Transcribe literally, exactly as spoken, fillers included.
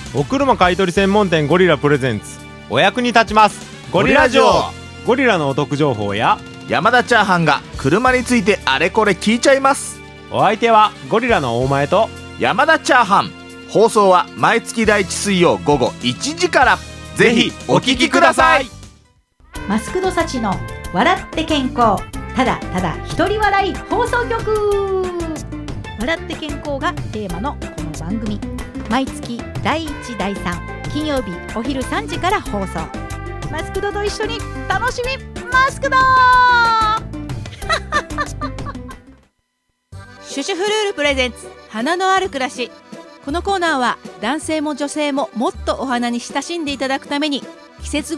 お車買取専門店ゴリラプレゼンツ、お役に立ちますゴリラジオ。ゴリラのお得情報や山田チャーハンが車についてあれこれ聞いちゃいます。 お相手はゴリラの大前と山田チャーハン。放送は毎月第一水曜午後いちじから。ぜひお聞きください。 マスクドサチの笑って健康、ただただ一人笑い放送局。笑って健康がテーマのこの番組、毎月だいいちだいさん金曜日お昼さんじから放送。マスクドと一緒に楽しみマスクドシュシュフルールプレゼンツ花のある暮らし。このコーナーは男性も女性ももっとお花に親しんでいただくために、季節